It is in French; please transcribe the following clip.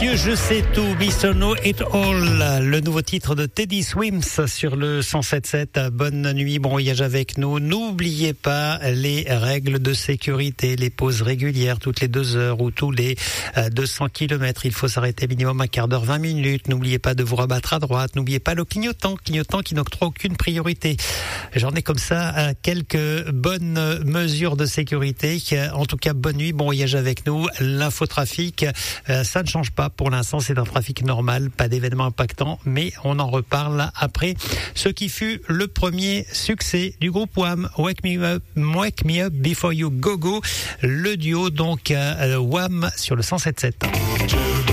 messieurs, je sais tout, Mr. Know It All, le nouveau titre de Teddy Swims sur le 107.7. Bonne nuit, bon voyage avec nous. N'oubliez pas les règles de sécurité, les pauses régulières toutes les 2 heures ou tous les 200 km. Il faut s'arrêter minimum un quart d'heure, 20 minutes. N'oubliez pas de vous rabattre à droite. N'oubliez pas le clignotant qui n'octroie aucune priorité. J'en ai comme ça quelques bonnes mesures de sécurité. En tout cas, bonne nuit, bon voyage avec nous. L'infotrafic, ça ne change pas pour l'instant, c'est un trafic normal, pas d'événements impactants, mais on en reparle après ce qui fut le premier succès du groupe Wham, Wake Me Up Before You Go Go, le duo donc Wham sur le 107.7.